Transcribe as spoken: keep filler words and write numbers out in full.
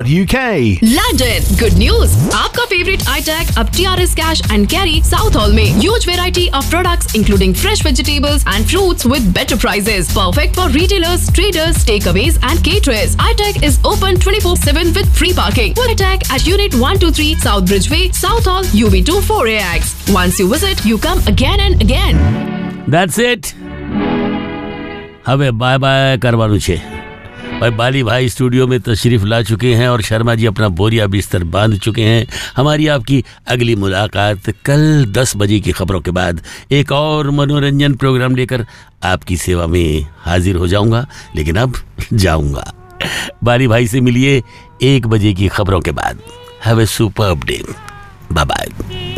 U K. London, good news! आपका favourite iTech अब T R S Cash and Carry South Hall में huge variety of products including fresh vegetables and fruits with better prices. Perfect for retailers, traders, takeaways and caterers. iTech is open twenty-four seven with free parking. iTech at Unit one two three South Bridgeway, South Hall, U B two four A X. Once you visit, you come again and again. That's it. હવે bye bye કરવાનું છે. भाई बाली भाई studio में तशरीफ ला चुके हैं और शर्मा जी अपना बोरिया बिस्तर बांध चुके हैं. हमारी आपकी अगली मुलाकात कल दस बजे की खबरों के बाद एक और मनोरंजन प्रोग्राम लेकर आपकी सेवा में हाजिर हो जाऊंगा, लेकिन अब जाऊंगा. बाली भाई से मिलिए एक बजे की खबरों के बाद. Have a superb day. Bye bye.